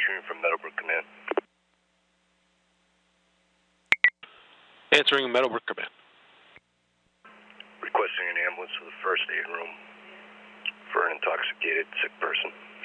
answering from Meadowbrook Command. Answering Meadowbrook Command. Requesting an ambulance to the first aid room for an intoxicated sick person.